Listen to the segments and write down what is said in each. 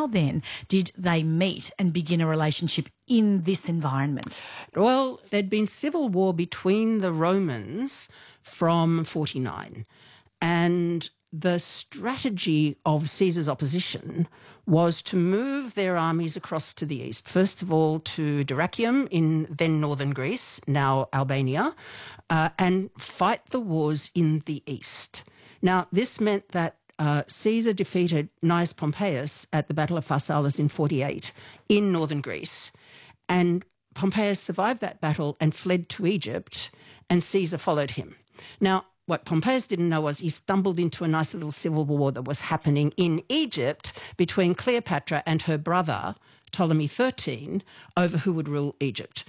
how then did they meet and begin a relationship in this environment? Well, there'd been civil war between the Romans from 49, and the strategy of Caesar's opposition was to move their armies across to the east. First of all, to Dyrrhachium in then northern Greece, now Albania, and fight the wars in the east. Now, this meant that Caesar defeated Gnaeus Pompeius at the Battle of Pharsalus in 48 in northern Greece, and Pompeius survived that battle and fled to Egypt, and Caesar followed him. Now, what Pompeius didn't know was he stumbled into a nice little civil war that was happening in Egypt between Cleopatra and her brother, Ptolemy XIII, over who would rule Egypt.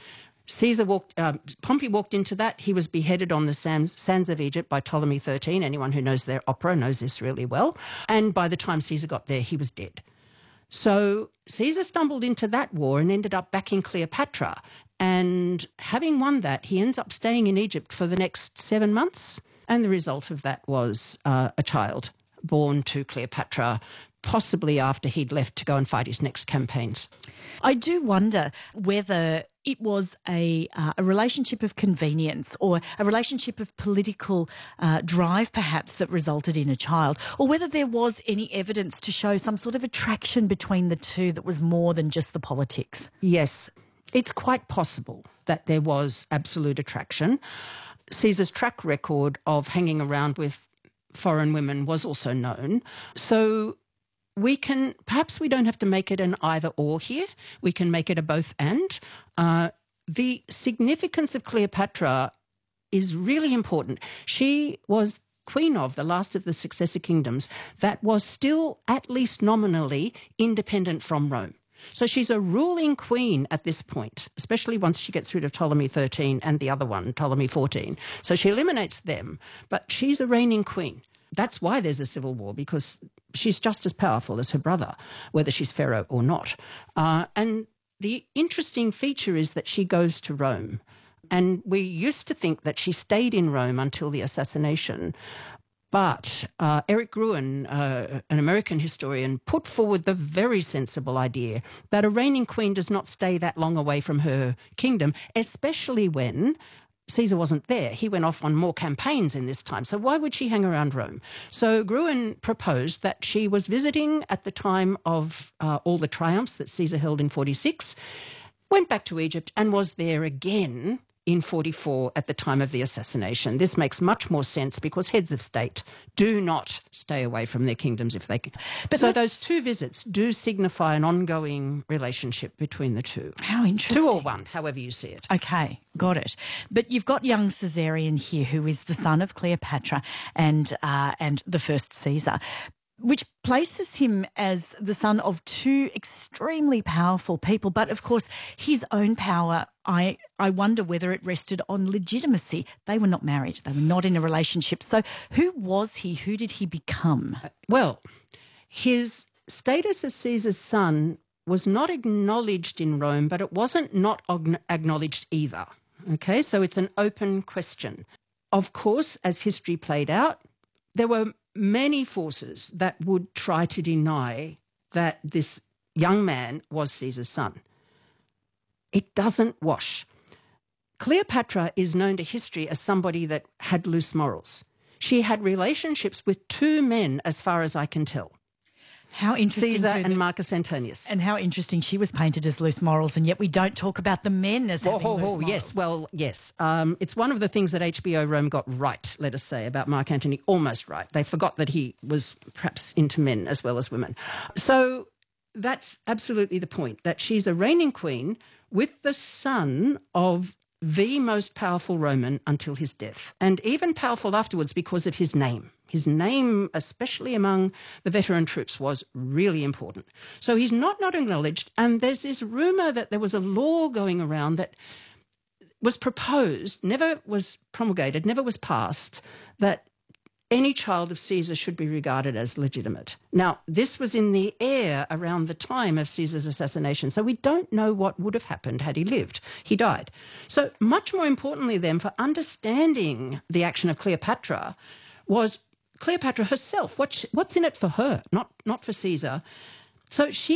Pompey walked into that. He was beheaded on the sands of Egypt by Ptolemy XIII. Anyone who knows their opera knows this really well. And by the time Caesar got there, he was dead. So Caesar stumbled into that war and ended up backing Cleopatra. And having won that, he ends up staying in Egypt for the next 7 months. And the result of that was a child born to Cleopatra, possibly after he'd left to go and fight his next campaigns. I do wonder whether it was a relationship of convenience or a relationship of political drive, perhaps, that resulted in a child, or whether there was any evidence to show some sort of attraction between the two that was more than just the politics. Yes, it's quite possible that there was absolute attraction. Caesar's track record of hanging around with foreign women was also known. So perhaps we don't have to make it an either or here. We can make it a both and. The significance of Cleopatra is really important. She was queen of the last of the successor kingdoms that was still, at least nominally, independent from Rome. So she's a ruling queen at this point, especially once she gets rid of Ptolemy XIII and the other one, Ptolemy XIV. So she eliminates them, but she's a reigning queen. That's why there's a civil war, because she's just as powerful as her brother, whether she's pharaoh or not. And the interesting feature is that she goes to Rome. And we used to think that she stayed in Rome until the assassination. But Eric Gruen, an American historian, put forward the very sensible idea that a reigning queen does not stay that long away from her kingdom, especially when Caesar wasn't there. He went off on more campaigns in this time. So why would she hang around Rome? So Gruen proposed that she was visiting at the time of all the triumphs that Caesar held in 46, went back to Egypt and was there again in 44 at the time of the assassination. This makes much more sense because heads of state do not stay away from their kingdoms if they can. But so those two visits do signify an ongoing relationship between the two. How interesting. Two or one, however you see it. Okay, got it. But you've got young Caesarion here, who is the son of Cleopatra and the first Caesar, which places him as the son of two extremely powerful people. But, of course, his own power, I wonder whether it rested on legitimacy. They were not married. They were not in a relationship. So who was he? Who did he become? Well, his status as Caesar's son was not acknowledged in Rome, but it wasn't not acknowledged either. Okay, so it's an open question. Of course, as history played out, there were many forces that would try to deny that this young man was Caesar's son. It doesn't wash. Cleopatra is known to history as somebody that had loose morals. She had relationships with two men, as far as I can tell. How interesting. Caesar and Marcus Antonius. And how interesting she was painted as loose morals, and yet we don't talk about the men as having loose morals. Yes, well, yes. It's one of the things that HBO Rome got right, let us say, about Mark Antony, almost right. They forgot that he was perhaps into men as well as women. So that's absolutely the point, that she's a reigning queen with the son of the most powerful Roman until his death, and even powerful afterwards because of his name. His name, especially among the veteran troops, was really important. So he's not acknowledged, and there's this rumour that there was a law going around that was proposed, never was promulgated, never was passed, that any child of Caesar should be regarded as legitimate. Now, this was in the air around the time of Caesar's assassination, so we don't know what would have happened had he lived. He died. So much more importantly then, for understanding the action of Cleopatra, was Cleopatra herself. What's in it for her, not for Caesar. So she